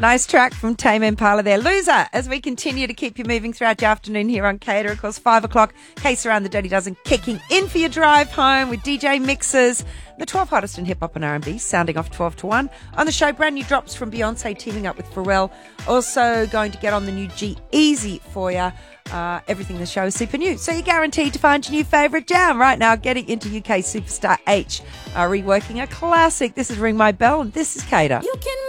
Nice track from Tame Impala there. Loser, as we continue to keep you moving throughout your afternoon here on Cater. Of course, 5 o'clock, Case Around the Dirty Dozen kicking in for your drive home with DJ mixes. The 12 hottest in hip-hop and R&B, sounding off 12 to 1. On the show, brand new drops from Beyonce teaming up with Pharrell. Also going to get on the new G-Eazy for you. Everything in the show is super new. So you're guaranteed to find your new favourite jam. Right now, getting into UK superstar H. Reworking a classic. This is Ring My Bell and this is Cater. You can